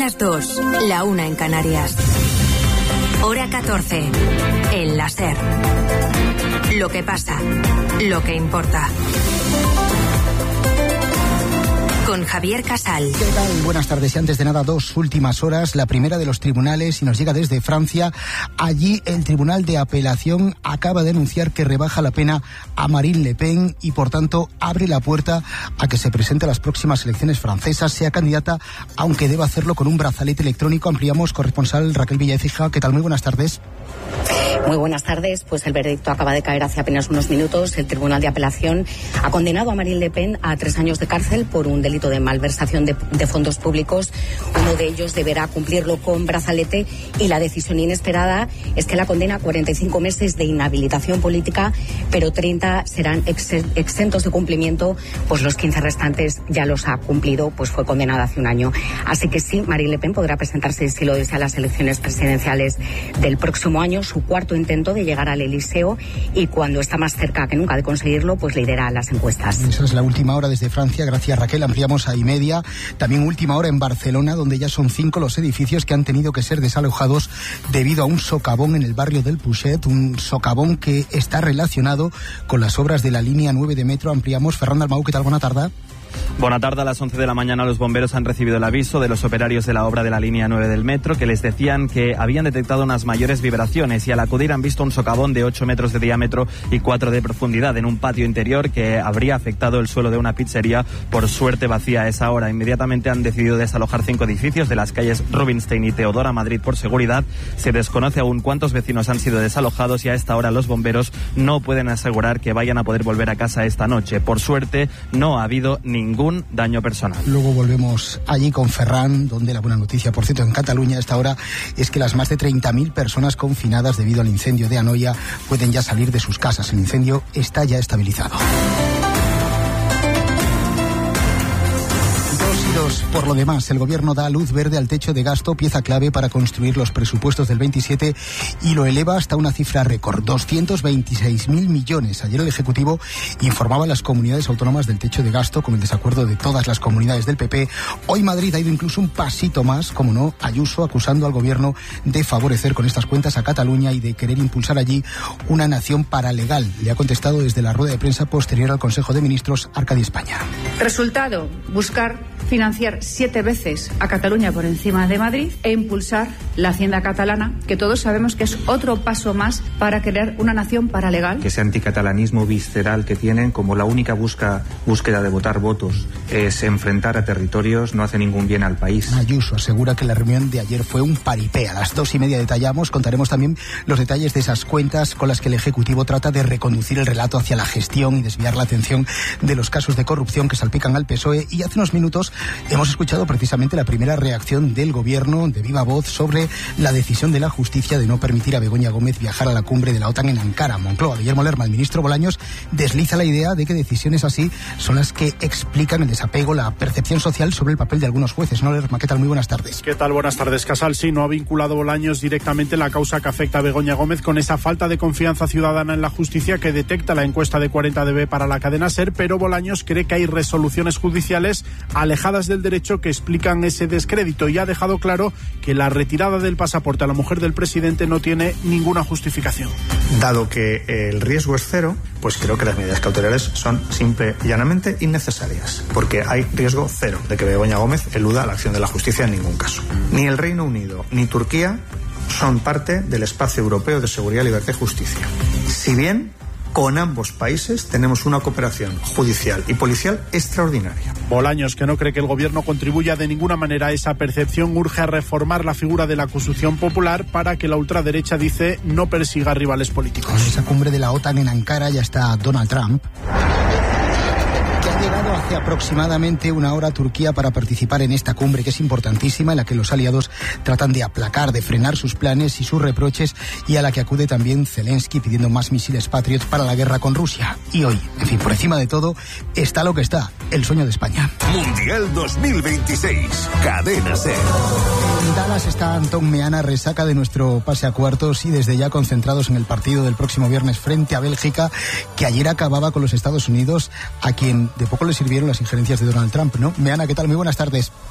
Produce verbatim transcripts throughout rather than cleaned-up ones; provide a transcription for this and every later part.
las dos, la una en Canarias. Hora catorce. El láser. Lo que pasa, lo que importa. Con Javier Casal. ¿Qué tal? Buenas tardes. Y antes de nada, dos últimas horas. La primera de los tribunales y nos llega desde Francia. Allí el Tribunal de Apelación acaba de anunciar que rebaja la pena a Marine Le Pen y por tanto abre la puerta a que se presente a las próximas elecciones francesas, sea candidata, aunque deba hacerlo con un brazalete electrónico. Ampliamos, corresponsal Raquel Villaécija. ¿Qué tal? Muy buenas tardes. Muy buenas tardes. Pues el veredicto acaba de caer hace apenas unos minutos. El Tribunal de Apelación ha condenado a Marine Le Pen a tres años de cárcel por un delito de malversación de, de fondos públicos. Uno de ellos deberá cumplirlo con brazalete y la decisión inesperada es que la condena a cuarenta y cinco meses de inhabilitación política, pero treinta serán ex, exentos de cumplimiento, pues los quince restantes ya los ha cumplido, pues fue condenada hace un año. Así que sí, Marine Le Pen podrá presentarse, si lo desea, a las elecciones presidenciales del próximo año, su cuarto intento de llegar al Elíseo, y cuando está más cerca que nunca de conseguirlo, pues lidera las encuestas. Esa es la última hora desde Francia. Gracias, Raquel. Ampliamos a y media. También última hora en Barcelona, donde ya son cinco los edificios que han tenido que ser desalojados debido a un socavón en el barrio del Puget, un socavón que está relacionado con las obras de la línea nueve de metro. Ampliamos. Fernando Almau, ¿qué tal? Buena tarde. Buena tarde. A las once de la mañana los bomberos han recibido el aviso de los operarios de la obra de la línea nueve del metro, que les decían que habían detectado unas mayores vibraciones, y al acudir han visto un socavón de ocho metros de diámetro y cuatro de profundidad en un patio interior que habría afectado el suelo de una pizzería, por suerte vacía a esa hora. Inmediatamente han decidido desalojar cinco edificios de las calles Rubinstein y Teodora Madrid por seguridad. Se desconoce aún cuántos vecinos han sido desalojados y a esta hora los bomberos no pueden asegurar que vayan a poder volver a casa esta noche. Por suerte no ha habido ningún daño personal. Luego volvemos allí con Ferran, donde la buena noticia, por cierto, en Cataluña a esta hora es que las más de treinta mil personas confinadas debido al incendio de Anoia pueden ya salir de sus casas. El incendio está ya estabilizado. Por lo demás, el gobierno da luz verde al techo de gasto, pieza clave para construir los presupuestos del veintisiete, y lo eleva hasta una cifra récord, doscientos veintiséis mil millones. Ayer el Ejecutivo informaba a las comunidades autónomas del techo de gasto con el desacuerdo de todas las comunidades del P P. Hoy Madrid ha ido incluso un pasito más, como no, Ayuso acusando al gobierno de favorecer con estas cuentas a Cataluña y de querer impulsar allí una nación paralegal. Le ha contestado desde la rueda de prensa posterior al Consejo de Ministros Arcadi España. Resultado, buscar financiar siete veces a Cataluña por encima de Madrid e impulsar la hacienda catalana, que todos sabemos que es otro paso más para crear una nación paralegal. Que ese anticatalanismo visceral que tienen, como la única busca, búsqueda de votar votos es enfrentar a territorios, no hace ningún bien al país. Ayuso asegura que la reunión de ayer fue un paripé. A las dos y media detallamos, contaremos también los detalles de esas cuentas con las que el Ejecutivo trata de reconducir el relato hacia la gestión y desviar la atención de los casos de corrupción que salpican al P S O E. Y hace unos minutos hemos escuchado precisamente la primera reacción del gobierno de viva voz sobre la decisión de la justicia de no permitir a Begoña Gómez viajar a la cumbre de la OTAN en Ankara. Moncloa, Guillermo Lerma, el ministro Bolaños, desliza la idea de que decisiones así son las que explican el desapego, la percepción social sobre el papel de algunos jueces. ¿No, Lerma? ¿Qué tal? Muy buenas tardes. ¿Qué tal? Buenas tardes, Casal. Sí, no ha vinculado Bolaños directamente la causa que afecta a Begoña Gómez con esa falta de confianza ciudadana en la justicia que detecta la encuesta de cuarenta D B para la cadena SER, pero Bolaños cree que hay resoluciones judiciales alejadas del derecho que explican ese descrédito, y ha dejado claro que la retirada del pasaporte a la mujer del presidente no tiene ninguna justificación. Dado que el riesgo es cero, pues creo que las medidas cautelares son simple y llanamente innecesarias, porque hay riesgo cero de que Begoña Gómez eluda la acción de la justicia en ningún caso. Ni el Reino Unido ni Turquía son parte del espacio europeo de seguridad, libertad y justicia. Si bien con ambos países tenemos una cooperación judicial y policial extraordinaria. Bolaños, que no cree que el gobierno contribuya de ninguna manera a esa percepción, urge a reformar la figura de la acusación popular para que la ultraderecha, dice, no persiga rivales políticos. En esa cumbre de la OTAN en Ankara ya está Donald Trump, que ha llegado hace aproximadamente una hora a Turquía para participar en esta cumbre, que es importantísima, en la que los aliados tratan de aplacar, de frenar sus planes y sus reproches, y a la que acude también Zelensky pidiendo más misiles Patriot para la guerra con Rusia. Y hoy, en fin, por encima de todo, está lo que está, el sueño de España. Mundial dos mil veintiséis, Cadena SER. En Dallas está Antón Meana, resaca de nuestro pase a cuartos y desde ya concentrados en el partido del próximo viernes frente a Bélgica, que ayer acababa con los Estados Unidos, a quien de poco le sirvieron las injerencias de Donald Trump, ¿no? Meana, ¿qué tal? Muy buenas tardes.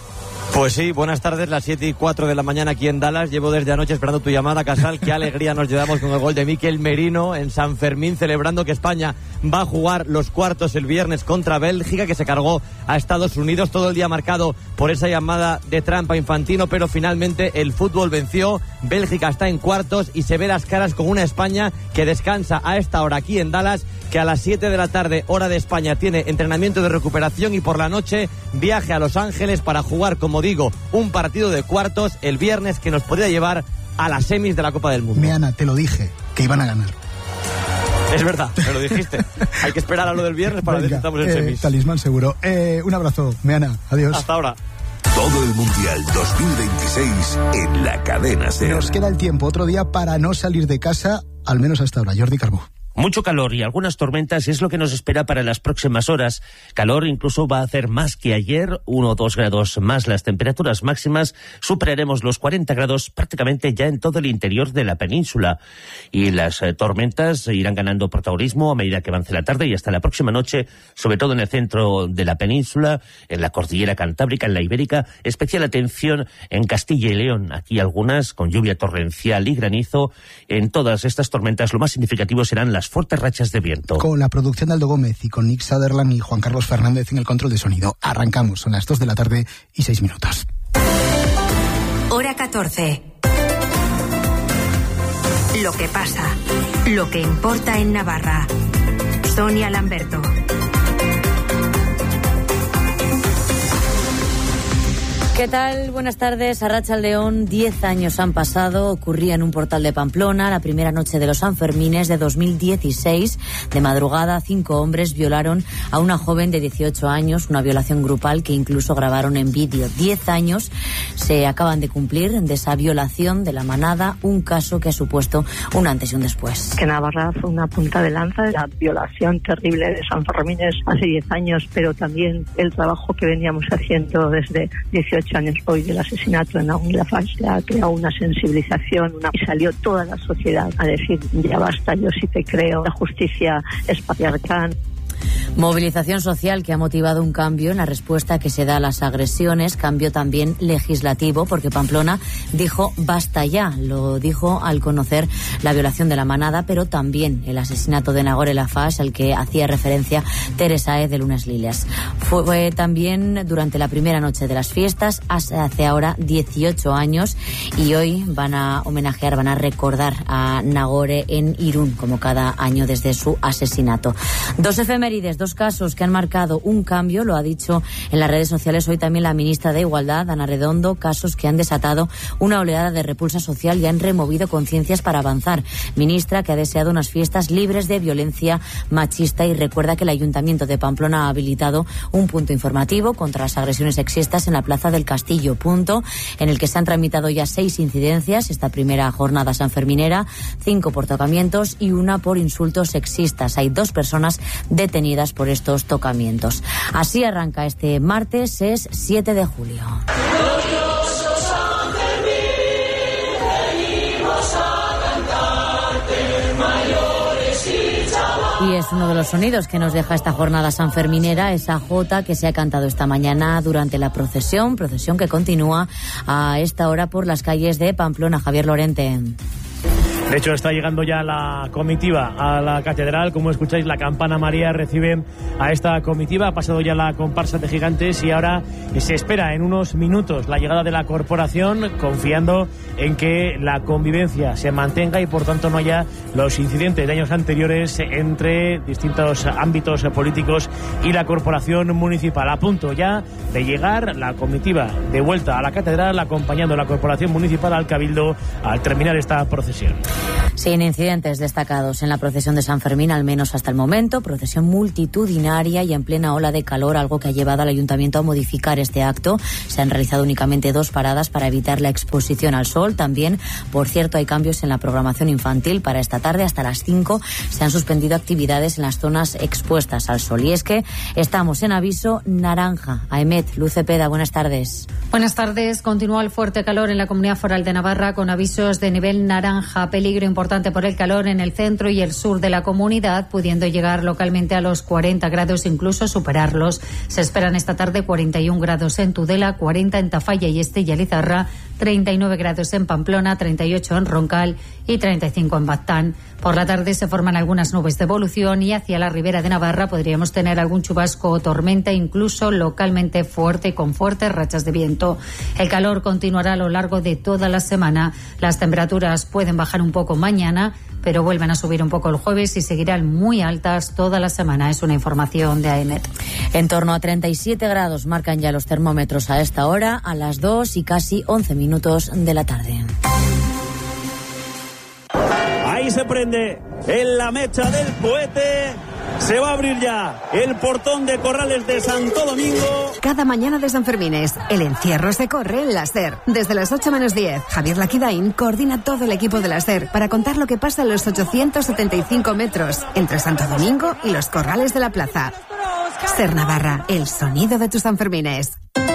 Pues sí, buenas tardes, las siete y cuatro de la mañana aquí en Dallas. Llevo desde anoche esperando tu llamada, Casal. Qué alegría nos llevamos con el gol de Mikel Merino en San Fermín, celebrando que España va a jugar los cuartos el viernes contra Bélgica, que se cargó a Estados Unidos. Todo el día marcado por esa llamada de trampa Infantino, pero finalmente el fútbol venció. Bélgica está en cuartos y se ve las caras con una España que descansa a esta hora aquí en Dallas, que a las siete de la tarde, hora de España, tiene entrenamiento de recuperación y por la noche viaje a Los Ángeles para jugar, como digo, un partido de cuartos el viernes que nos podría llevar a las semis de la Copa del Mundo. Meana, te lo dije, que iban a ganar. Es verdad, me lo dijiste. Hay que esperar a lo del viernes para ver si estamos en eh, semis. Talismán seguro. Eh, un abrazo, Meana. Adiós. Hasta ahora. Todo el Mundial dos mil veintiséis en la cadena SER. Nos queda el tiempo, otro día para no salir de casa, al menos hasta ahora. Jordi Carbó. Mucho calor y algunas tormentas es lo que nos espera para las próximas horas. Calor incluso va a hacer más que ayer, uno o dos grados más. Las temperaturas máximas superaremos los cuarenta grados prácticamente ya en todo el interior de la península. Y las eh, tormentas irán ganando protagonismo a medida que avance la tarde y hasta la próxima noche, sobre todo en el centro de la península, en la cordillera cantábrica, en la ibérica. Especial atención en Castilla y León. Aquí algunas con lluvia torrencial y granizo. En todas estas tormentas lo más significativo serán las fuertes rachas de viento. Con la producción de Aldo Gómez y con Nick Sutherland y Juan Carlos Fernández en el control de sonido. Arrancamos, son las dos de la tarde y seis minutos. Hora catorce. Lo que pasa, lo que importa en Navarra. Sonia Lamberto. ¿Qué tal? Buenas tardes. Arratsaldeón, diez años han pasado. Ocurría en un portal de Pamplona la primera noche de los Sanfermines de dos mil dieciséis. De madrugada, cinco hombres violaron a una joven de dieciocho años, una violación grupal que incluso grabaron en vídeo. Diez años se acaban de cumplir de esa violación de la manada, un caso que ha supuesto un antes y un después. Que Navarra fue una punta de lanza de la violación terrible de Sanfermines hace diez años, pero también el trabajo que veníamos haciendo desde dieciocho años hoy del asesinato en Nahum Lafarge ha creado una sensibilización una... y salió toda la sociedad a decir ya basta, yo sí te creo, la justicia es patriarcal. Movilización social que ha motivado un cambio en la respuesta que se da a las agresiones, cambio también legislativo, porque Pamplona dijo basta ya, lo dijo al conocer la violación de la manada, pero también el asesinato de Nagore Lafarge, al que hacía referencia Teresa E. de Lunes Liles. Fue, fue también durante la primera noche de las fiestas, hace ahora dieciocho años, y hoy van a homenajear, van a recordar a Nagore en Irún, como cada año desde su asesinato. Dos efemérides, dos casos que han marcado un cambio, lo ha dicho en las redes sociales hoy también la ministra de Igualdad, Ana Redondo, casos que han desatado una oleada de repulsa social y han removido conciencias para avanzar. Ministra que ha deseado unas fiestas libres de violencia machista y recuerda que el Ayuntamiento de Pamplona ha habilitado un punto informativo contra las agresiones sexistas en la Plaza del Castillo, punto en el que se han tramitado ya seis incidencias esta primera jornada sanferminera, cinco por tocamientos y una por insultos sexistas. Hay dos personas detenidas por estos tocamientos. Así arranca este martes, es siete de julio. Y es uno de los sonidos que nos deja esta jornada sanferminera, esa jota que se ha cantado esta mañana durante la procesión, procesión que continúa a esta hora por las calles de Pamplona. Javier Lorente. De hecho, está llegando ya la comitiva a la catedral. Como escucháis, la campana María recibe a esta comitiva. Ha pasado ya la comparsa de gigantes y ahora se espera en unos minutos la llegada de la corporación, confiando en que la convivencia se mantenga y por tanto no haya los incidentes de años anteriores entre distintos ámbitos políticos y la corporación municipal. A punto ya de llegar la comitiva de vuelta a la catedral, acompañando a la corporación municipal al cabildo al terminar esta procesión. Sin incidentes destacados en la procesión de San Fermín, al menos hasta el momento. Procesión multitudinaria y en plena ola de calor, algo que ha llevado al ayuntamiento a modificar este acto. Se han realizado únicamente dos paradas para evitar la exposición al sol. También, por cierto, hay cambios en la programación infantil para esta tarde. Hasta las cinco se han suspendido actividades en las zonas expuestas al sol. Y es que estamos en aviso naranja. Aemet, Luz Cepeda, buenas tardes. Buenas tardes. Continúa el fuerte calor en la Comunidad Foral de Navarra con avisos de nivel naranja, peligro importante importante por el calor en el centro y el sur de la comunidad, pudiendo llegar localmente a los cuarenta grados, incluso superarlos. Se esperan esta tarde cuarenta y un grados en Tudela, cuarenta en Tafalla y Estella Lizarra, treinta y nueve grados en Pamplona, treinta y ocho en Roncal y treinta y cinco en Baztán. Por la tarde se forman algunas nubes de evolución y hacia la ribera de Navarra podríamos tener algún chubasco o tormenta, incluso localmente fuerte y con fuertes rachas de viento. El calor continuará a lo largo de toda la semana. Las temperaturas pueden bajar un poco mañana, pero vuelven a subir un poco el jueves y seguirán muy altas toda la semana. Es una información de AEMET. En torno a treinta y siete grados marcan ya los termómetros a esta hora, a las dos y casi once minutos de la tarde. Ahí se prende en la mecha del cohete. Se va a abrir ya el portón de Corrales de Santo Domingo. Cada mañana de Sanfermines, el encierro se corre en la SER. Desde las ocho menos diez, Javier Laquidain coordina todo el equipo de la SER para contar lo que pasa en los ochocientos setenta y cinco metros entre Santo Domingo y los Corrales de la Plaza. SER Navarra, el sonido de tus Sanfermines.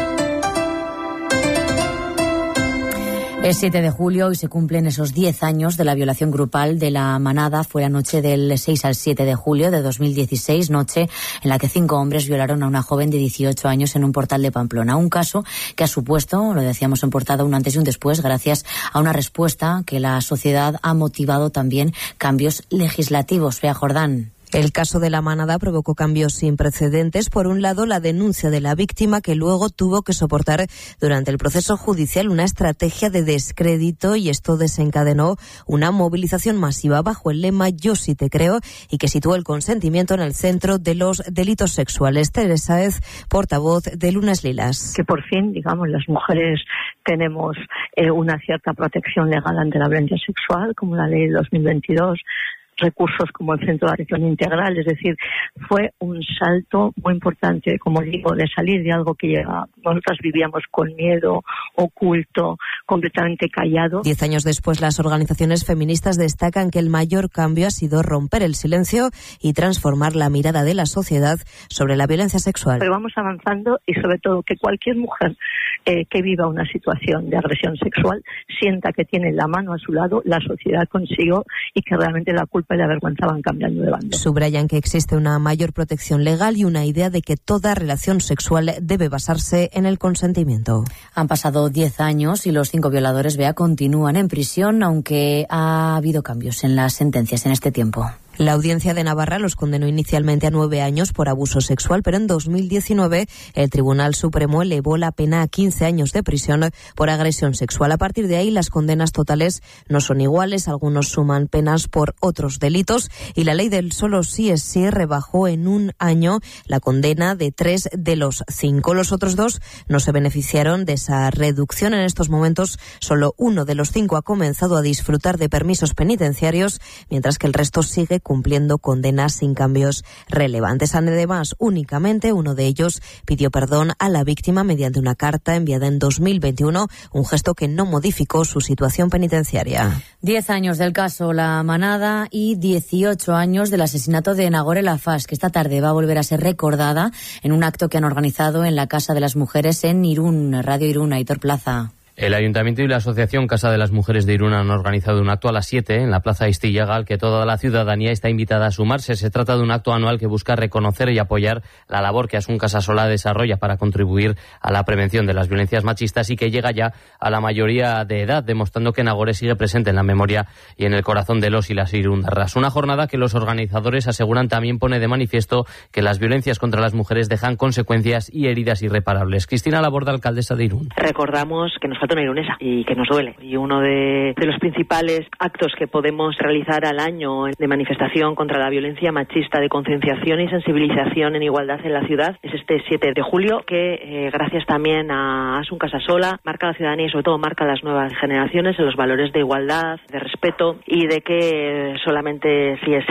Es siete de julio y se cumplen esos diez años de la violación grupal de la Manada. Fue la noche del seis al siete de julio de dos mil dieciséis, noche en la que cinco hombres violaron a una joven de dieciocho años en un portal de Pamplona. Un caso que ha supuesto, lo decíamos en portada, un antes y un después, gracias a una respuesta que la sociedad ha motivado también cambios legislativos. Bea Jordán. El caso de la Manada provocó cambios sin precedentes. Por un lado, la denuncia de la víctima, que luego tuvo que soportar durante el proceso judicial una estrategia de descrédito, y esto desencadenó una movilización masiva bajo el lema Yo sí te creo, y que situó el consentimiento en el centro de los delitos sexuales. Teresa Hez, portavoz de Lunas Lilas. Que por fin, digamos, las mujeres tenemos eh, una cierta protección legal ante la violencia sexual, como la ley de dos mil veintidós, recursos como el Centro de Atención Integral. Es decir, fue un salto muy importante, como digo, de salir de algo que ya nosotras vivíamos con miedo, oculto, completamente callado. Diez años después, las organizaciones feministas destacan que el mayor cambio ha sido romper el silencio y transformar la mirada de la sociedad sobre la violencia sexual. Pero vamos avanzando, y sobre todo que cualquier mujer eh, que viva una situación de agresión sexual sienta que tiene la mano a su lado, la sociedad consigo, y que realmente la culpa y la vergüenza van cambiando de bando. Subrayan que existe una mayor protección legal y una idea de que toda relación sexual debe basarse en el consentimiento. Han pasado diez años y los cinco violadores, Bea, continúan en prisión, aunque ha habido cambios en las sentencias en este tiempo. La Audiencia de Navarra los condenó inicialmente a nueve años por abuso sexual, pero en dos mil diecinueve el Tribunal Supremo elevó la pena a quince años de prisión por agresión sexual. A partir de ahí, las condenas totales no son iguales. Algunos suman penas por otros delitos, y la ley del solo sí es sí rebajó en un año la condena de tres de los cinco. Los otros dos no se beneficiaron de esa reducción. En estos momentos, solo uno de los cinco ha comenzado a disfrutar de permisos penitenciarios, mientras que el resto sigue cumpliendo condenas sin cambios relevantes. Además, únicamente uno de ellos pidió perdón a la víctima mediante una carta enviada en dos mil veintiuno, un gesto que no modificó su situación penitenciaria. Diez años del caso La Manada y dieciocho años del asesinato de Nagore Laffas, que esta tarde va a volver a ser recordada en un acto que han organizado en la Casa de las Mujeres en Irún, Radio Irún. Aitor Plaza. El Ayuntamiento y la Asociación Casa de las Mujeres de Irún han organizado un acto a las siete en la Plaza Istillaga, al que toda la ciudadanía está invitada a sumarse. Se trata de un acto anual que busca reconocer y apoyar la labor que Asun Casasola desarrolla para contribuir a la prevención de las violencias machistas, y que llega ya a la mayoría de edad, demostrando que Nagore sigue presente en la memoria y en el corazón de los y las irundarras. Una jornada que los organizadores aseguran también pone de manifiesto que las violencias contra las mujeres dejan consecuencias y heridas irreparables. Cristina Laborda, alcaldesa de Irún. Recordamos que nos falta una irunesa y que nos duele. Y uno de, de los principales actos que podemos realizar al año de manifestación contra la violencia machista, de concienciación y sensibilización en igualdad en la ciudad, es este siete de julio, que eh, gracias también a Asun Casasola marca la ciudadanía y sobre todo marca a las nuevas generaciones en los valores de igualdad, de respeto y de que solamente sí es sí.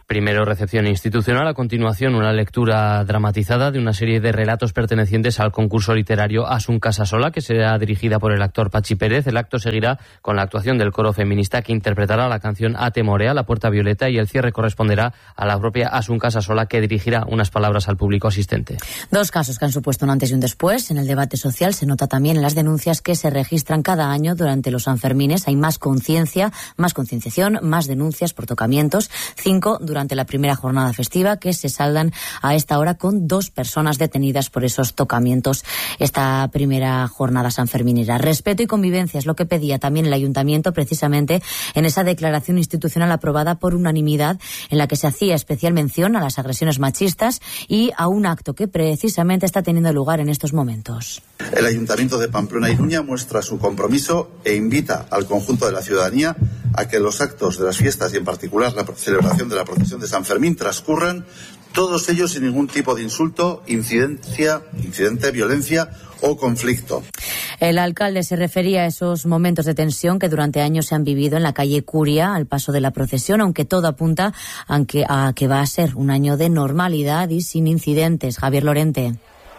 Primero recepción institucional, a continuación una lectura dramatizada de una serie de relatos pertenecientes al concurso literario Asun Casasola, que será dirigida por el actor Pachi Pérez. El acto seguirá con la actuación del coro feminista que interpretará la canción Ate Morea, La Puerta Violeta, y el cierre corresponderá a la propia Asun Casasola, que dirigirá unas palabras al público asistente. Dos casos que han supuesto un antes y un después. En el debate social se nota también en las denuncias que se registran cada año durante los Sanfermines. Hay más conciencia, más concienciación, más denuncias por tocamientos. Cinco durante la primera jornada festiva, que se saldan a esta hora con dos personas detenidas por esos tocamientos. Esta primera jornada sanferminera. Respeto y convivencia es lo que pedía también el Ayuntamiento, precisamente en esa declaración institucional aprobada por unanimidad, en la que se hacía especial mención a las agresiones machistas y a un acto que precisamente está teniendo lugar en estos momentos. El Ayuntamiento de Pamplona Iruña muestra su compromiso e invita al conjunto de la ciudadanía a que los actos de las fiestas y en particular la celebración de la procesión de San Fermín transcurran todos ellos sin ningún tipo de insulto, incidencia, incidente, violencia o conflicto. El alcalde se refería a esos momentos de tensión que durante años se han vivido en la calle Curia al paso de la procesión, aunque todo apunta a que, a que va a ser un año de normalidad y sin incidentes. Javier Lorente.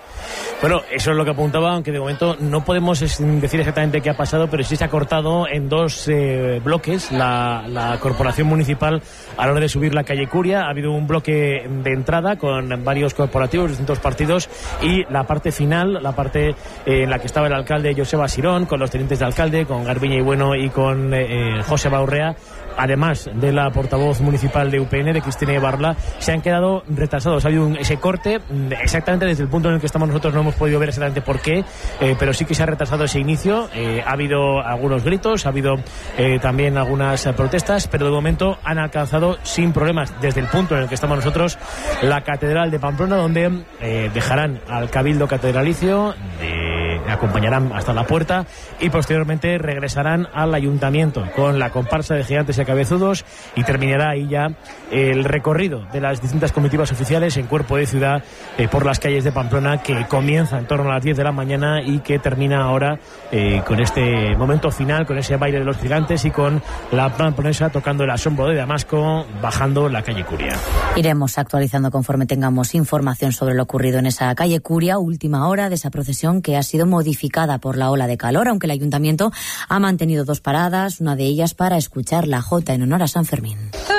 Bueno, eso es lo que apuntaba, aunque de momento no podemos decir exactamente qué ha pasado, pero sí se ha cortado en dos eh, bloques la, la corporación municipal a la hora de subir la calle Curia. Ha habido un bloque de entrada con varios corporativos, distintos partidos, y la parte final, la parte eh, en la que estaba el alcalde Joseba Sirón, con los tenientes de alcalde, con Garbiñe y Bueno y con eh, José Baurrea, además de la portavoz municipal de U P N, de Cristina Ibarla, se han quedado retrasados. Ha habido un, ese corte, exactamente desde el punto en el que estamos nosotros no hemos podido ver exactamente por qué, eh, pero sí que se ha retrasado ese inicio. Eh, ha habido algunos gritos, ha habido eh, también algunas eh, protestas, pero de momento han alcanzado sin problemas desde el punto en el que estamos nosotros la Catedral de Pamplona, donde eh, dejarán al Cabildo Catedralicio, de acompañarán hasta la puerta y posteriormente regresarán al ayuntamiento con la comparsa de gigantes y cabezudos, y terminará ahí ya el recorrido de las distintas comitivas oficiales en cuerpo de ciudad eh, por las calles de Pamplona, que comienza en torno a las diez de la mañana y que termina ahora eh, con este momento final, con ese baile de los gigantes y con la pamplonesa tocando el asombro de Damasco bajando la calle Curia. Iremos actualizando conforme tengamos información sobre lo ocurrido en esa calle Curia, última hora de esa procesión que ha sido modificada por la ola de calor, aunque el ayuntamiento ha mantenido dos paradas, una de ellas para escuchar la jota en honor a San Fermín.